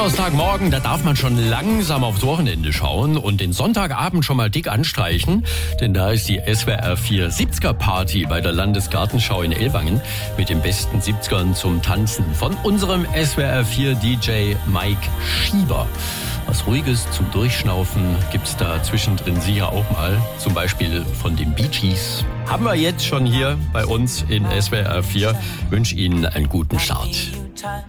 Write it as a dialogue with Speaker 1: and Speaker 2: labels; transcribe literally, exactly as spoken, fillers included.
Speaker 1: Donnerstagmorgen, da darf man schon langsam aufs Wochenende schauen und den Sonntagabend schon mal dick anstreichen, denn da ist die S W R vier siebziger Party bei der Landesgartenschau in Ellwangen mit den besten siebzigern zum Tanzen von unserem S W R vier D J Mike Schieber. Was Ruhiges zum Durchschnaufen gibt's da zwischendrin sicher auch mal, zum Beispiel von den Bee Gees. Haben wir jetzt schon hier bei uns in S W R vier. Wünsche Ihnen einen guten Start.